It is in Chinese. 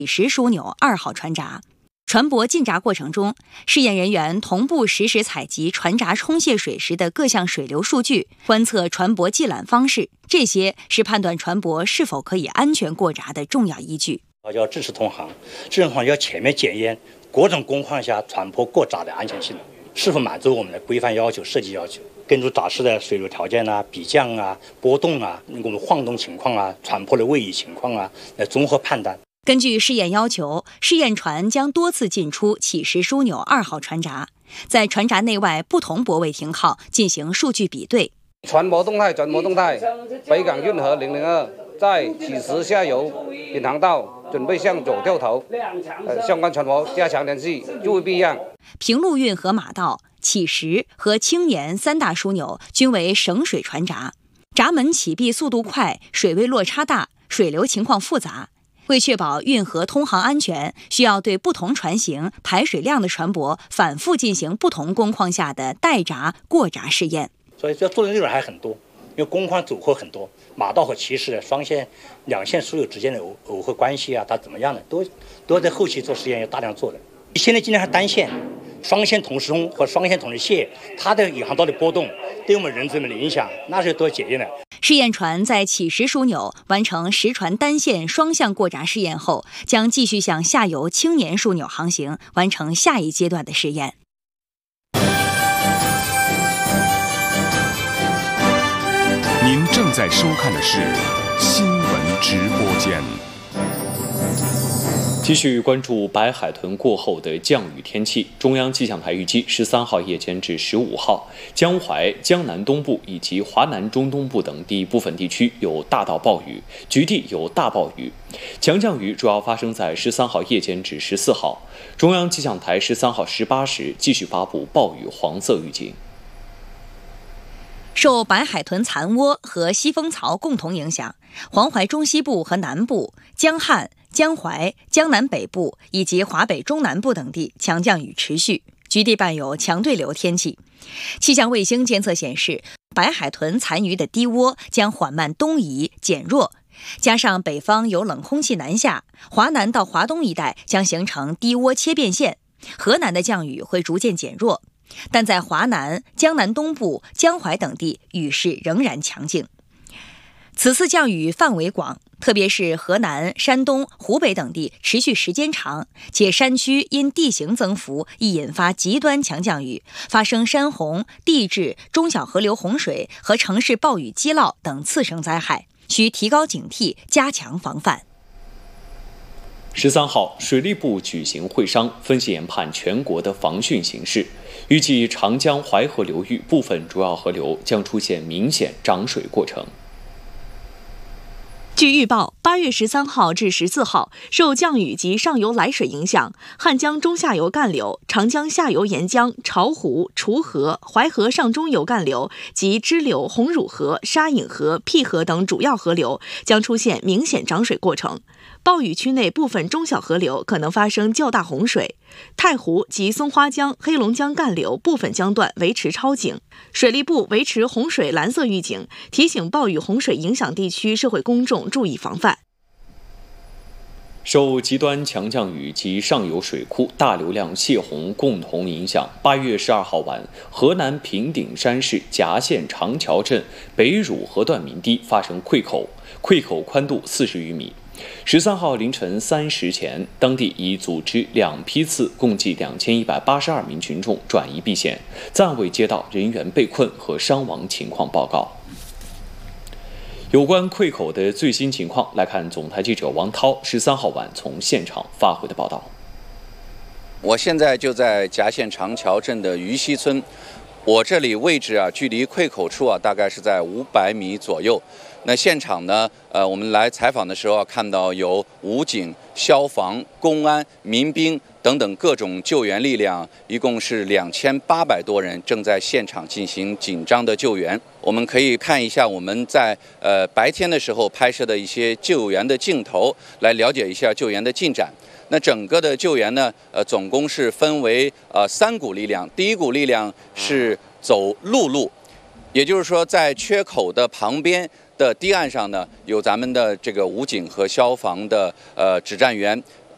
10枢纽2号船闸。船舶进闸过程中，试验人员同步实时采集船闸冲卸水时的各项水流数据，观测船舶系缆方式，这些是判断船舶是否可以安全过闸的重要依据。 要支持同行，这种行要全面检验各种工况下船舶过闸的安全性能，是否满足我们的规范要求、设计要求。根据闸室的水流条件啊、比降啊、波动啊、我们晃动情况啊、船舶的位移情况啊，来综合判断。 根据试验要求，试验船将多次进出启10枢纽2号船闸，在船闸内外不同泊位停靠进行数据比对。 船舶动态，北港运河002在启10下游引航道准备向左掉头，相关船舶加强联系，注意避让。 平陆运河马道、启10和青年3大枢纽均为省水船闸，闸门启闭速度快，水位落差大，水流情况复杂。为确保运河通航安全，需要对不同船型、排水量的船舶反复进行不同工况下的待闸、过闸试验。 所以要做的内容还很多，因为工况组合很多，马道和启10的双线、两线枢纽之间的耦合关系啊，它怎么样的，都在后期做实验要大量做的。现在尽量是单线、双线同时冲和双线同时卸，它的引航道的波动对我们人质们的影响，那是多检验的。 试验船在启10枢纽完成10船单线双向过闸试验后，将继续向下游青年枢纽航行，完成下一阶段的试验。 您正在收看的是新闻直播间。 继续关注白海豚过后的降雨天气。中央气象台预计13号夜间至15号，江淮、江南东部以及华南中东部等地部分地区有大到暴雨，局地有大暴雨。强降雨主要发生在13号夜间至14号。中央气象台13号18时继续发布暴雨黄色预警。 受白海豚残涡和西风槽共同影响，黄淮中西部和南部、江汉、江淮、江南北部以及华北中南部等地强降雨持续，局地伴有强对流天气。气象卫星监测显示，白海豚残余的低涡将缓慢东移减弱，加上北方有冷空气南下，华南到华东一带将形成低涡切变线，河南的降雨会逐渐减弱。但在华南、江南东部、江淮等地雨势仍然强劲。此次降雨范围广，特别是河南、山东、湖北等地持续时间长，且山区因地形增幅易引发极端强降雨，发生山洪、地质、中小河流洪水和城市暴雨积涝等次生灾害，需提高警惕，加强防范。 13号，水利部举行会商，分析研判全国的防汛形势。预计长江、淮河流域部分主要河流将出现明显涨水过程。 据预报，8月13号至14号，受降雨及上游来水影响，汉江中下游干流、长江下游沿江、巢湖、滁河、淮河上中游干流及支流、红乳河、沙隐河、辟河等主要河流将出现明显涨水过程。暴雨区内部分中小河流可能发生较大洪水，太湖及松花江、黑龙江干流部分江段维持超警。水利部维持洪水蓝色预警，提醒暴雨洪水影响地区社会公众注意防范。 受极端强降雨及上游水库大流量泄洪共同影响，8月12号晚，河南平顶山市夹县长桥镇北汝河段民堤发生溃口，溃口宽度40余米。13号凌晨3时前，当地已组织2批次，共计2182名群众转移避险，暂未接到人员被困和伤亡情况报告。有关溃口的最新情况，来看总台记者王涛13号晚从现场发回的报道。 我现在就在夹县长桥镇的鱼溪村，我这里位置距离溃口处大概是在500米左右。那现场呢，我们来采访的时候看到有武警、消防、公安、民兵等等各种救援力量，一共是2800多人正在现场进行紧张的救援。我们可以看一下我们在白天的时候拍摄的一些救援的镜头，来了解一下救援的进展。那整个的救援呢，总共是分为3股力量。第一股力量是走陆路，也就是说在缺口的旁边的堤岸上呢，有咱们的这个武警和消防的指战员，